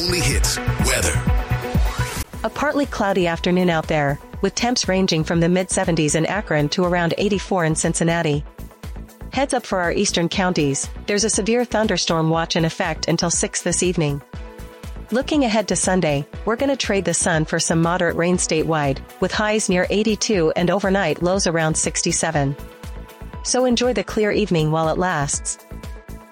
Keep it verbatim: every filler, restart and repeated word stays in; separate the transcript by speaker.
Speaker 1: only hits weather.
Speaker 2: A partly cloudy afternoon out there, with temps ranging from the mid seventies in Akron to around eighty-four in Cincinnati. Heads up for our eastern counties, there's a severe thunderstorm watch in effect until six this evening. Looking ahead to Sunday, we're gonna trade the sun for some moderate rain statewide, with highs near eighty-two and overnight lows around sixty-seven. So enjoy the clear evening while it lasts.